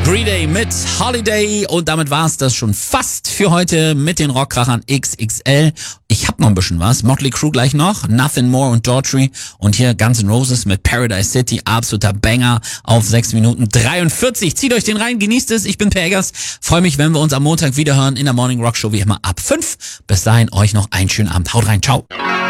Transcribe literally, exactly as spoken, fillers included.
Green Day mit Holiday und damit war's das schon fast für heute mit den Rockkrachern X X L. Ich hab noch ein bisschen was. Motley Crue gleich noch, Nothing More und Daughtry und hier Guns N' Roses mit Paradise City, absoluter Banger auf sechs Minuten dreiundvierzig. Zieht euch den rein, genießt es. Ich bin Per Eggers. Freue mich, wenn wir uns am Montag wieder hören in der Morning Rock Show wie immer ab fünf. Bis dahin euch noch einen schönen Abend. Haut rein, ciao.